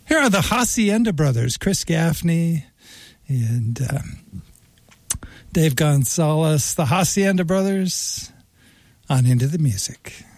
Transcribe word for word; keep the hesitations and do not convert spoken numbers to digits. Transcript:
Here are the Hacienda Brothers, Chris Gaffney and um, Dave Gonzalez, the Hacienda Brothers, on Into the Music.